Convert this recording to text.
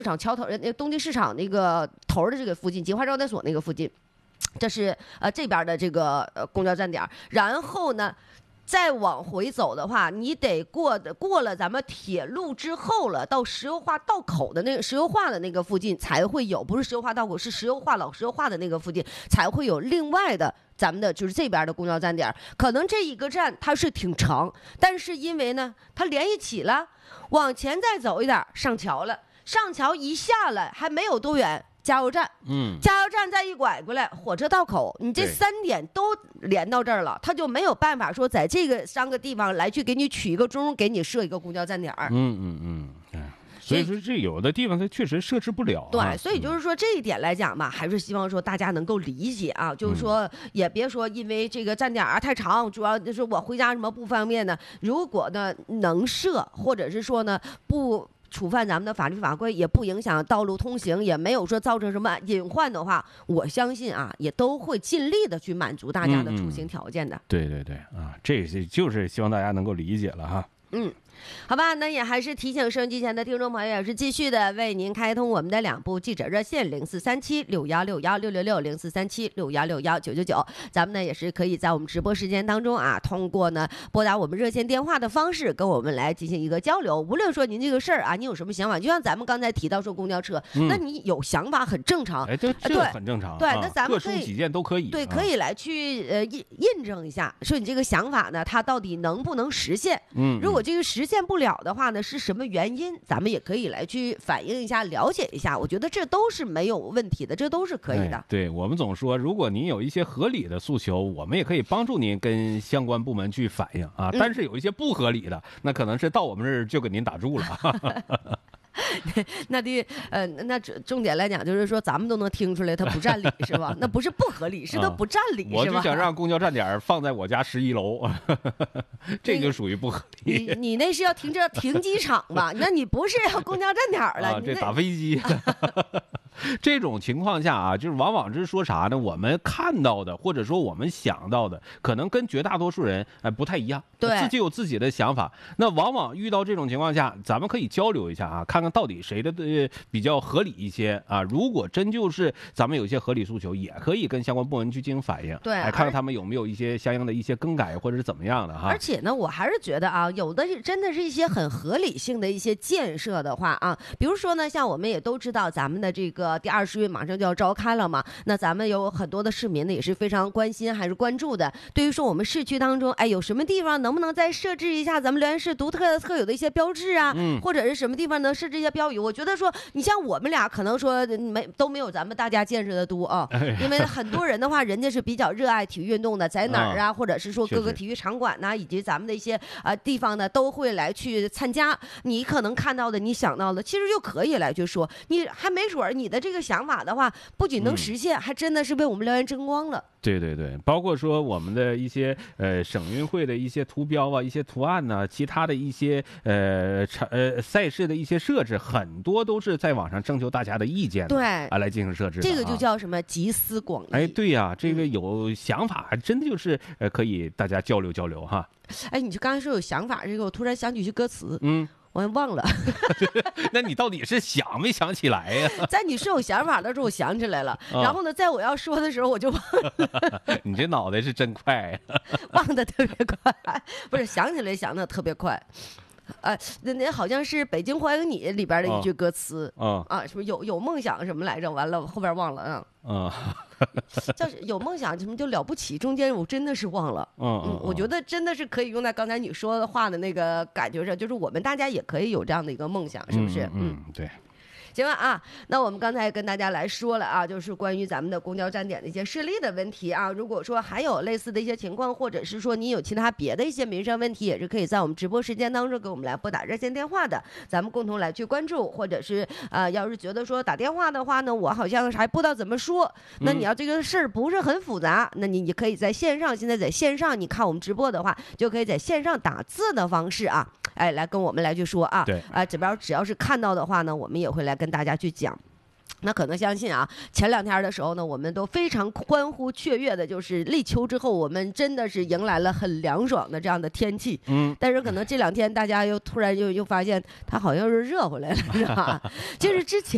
场桥头东京市场那个头的这个附近，锦华招待所那个附近，这是这边的这个公交站点。然后呢，再往回走的话，你得过了咱们铁路之后了，到石油化道口的那个石油化的那个附近才会有，不是石油化道口，是老石油化的那个附近才会有另外的咱们的就是这边的公交站点。可能这一个站它是挺长，但是因为呢它连一起了，往前再走一点上桥了，上桥一下来还没有多远。加油站，加油站再一拐过来，火车道口，你这3点都连到这儿了，他就没有办法说在这个3个地方来去给你取一个钟，给你设一个公交站点。 所以说这有的地方它确实设置不了。 对，所以就是说这一点来讲吧，还是希望说大家能够理解啊，就是说也别说因为这个站点太长，主要就是我回家什么不方便呢？如果呢能设，或者是说呢不触犯咱们的法律法规，也不影响道路通行，也没有说造成什么隐患的话，我相信啊，也都会尽力的去满足大家的出行条件的。 对这就是希望大家能够理解了哈。 好吧，那也还是提醒收音机前的听众朋友，也是继续的为您开通我们的2部记者热线043761616666043761619999，咱们呢也是可以在我们直播时间当中啊，通过呢拨打我们热线电话的方式跟我们来进行一个交流。无论说您这个事儿啊，你有什么想法，就像咱们刚才提到说公交车，那你有想法很正常， 这很正常。 对，那咱们可以各抒己见都可以。 对，可以来去印证一下，说你这个想法呢，它到底能不能实现？如果这个实现不了的话呢，是什么原因？咱们也可以来去反映一下，了解一下。我觉得这都是没有问题的，这都是可以的。 对，我们总说，如果您有一些合理的诉求，我们也可以帮助您跟相关部门去反映啊。但是有一些不合理的，那可能是到我们这儿就给您打住了。 那重点来讲，就是说咱们都能听出来，它不占理是吧？那不是不合理，是它不占理， 我是吧？ 就想让公交站点放在我家11楼，这就属于不合理。 你那是要停机场吧？那你不是要公交站点了？ 这打飞机。这种情况下啊，就是往往是说啥呢？我们看到的，或者说我们想到的，可能跟绝大多数人不太一样。 对， 自己有自己的想法。那往往遇到这种情况下，咱们可以交流一下啊，看看到底谁的比较合理一些啊。如果真就是咱们有一些合理诉求，也可以跟相关部门去进行反映。 对， 看看他们有没有一些相应的一些更改或者是怎么样的哈。 而且呢，我还是觉得啊，有的是真的是一些很合理性的一些建设的话啊，比如说呢，像我们也都知道咱们的这个第20运马上就要召开了嘛，那咱们有很多的市民呢也是非常关心还是关注的。对于说我们市区当中，有什么地方能不能再设置一下咱们辽源市独特有的一些标志啊，或者是什么地方能设置一些标语？我觉得说，你像我们俩可能说都没有咱们大家建设的多啊，因为很多人的话，人家是比较热爱体育运动的，在哪儿啊，或者是说各个体育场馆呐，以及咱们的一些地方呢，都会来去参加。你可能看到的，你想到的，其实就可以来去说，你还没准你的这个想法的话，不仅能实现，还真的是为我们辽源争光了。 对，包括说我们的一些省运会的一些图标啊、一些图案呢，其他的一些赛事的一些设置，很多都是在网上征求大家的意见， 对来进行设置的。 这个就叫什么集思广益。 对呀，这个有想法，还真的就是可以大家交流交流哈。 你就刚才说有想法，这个我突然想起句歌词，我忘了。 那你到底是想没想起来呀？ 在你说有想法的时候，我想起来了。然后呢，在我要说的时候，我就忘了。 你这脑袋是真快呀！ 忘得特别快，不是想起来想得特别快。那好像是《北京欢迎你》里边的一句歌词。什么有梦想什么来着？完了后边忘了叫有梦想什么就了不起，中间我真的是忘了。我觉得真的是可以用在刚才你说的话的那个感觉上，就是我们大家也可以有这样的一个梦想，是不是？ 对。 行了啊，那我们刚才跟大家来说了啊，就是关于咱们的公交站点的一些设立的问题啊。如果说还有类似的一些情况，或者是说你有其他别的一些民生问题，也是可以在我们直播时间当中给我们来拨打热线电话的，咱们共同来去关注。或者是要是觉得说打电话的话呢，我好像还不知道怎么说，那你要这个事儿不是很复杂，那你可以在线上，现在在线上你看我们直播的话，就可以在线上打字的方式啊，来跟我们来去说啊。 对只要是看到的话呢，我们也会来跟大家去讲。那可能相信啊，前2天的时候呢，我们都非常欢呼雀跃的，就是立秋之后，我们真的是迎来了很凉爽的这样的天气。但是可能这2天大家又突然又发现它好像是热回来了，是吧？就是之前